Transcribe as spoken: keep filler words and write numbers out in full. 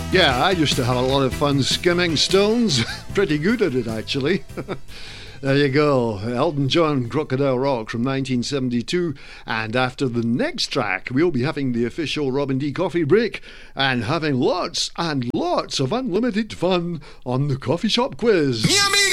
Yeah, I used to have a lot of fun skimming stones. Pretty good at it, actually. There you go, Elton John, Crocodile Rock from nineteen seventy-two. And after the next track, we'll be having the official Robin D coffee break and having lots and lots of unlimited fun on the Coffee Shop Quiz. Yummy!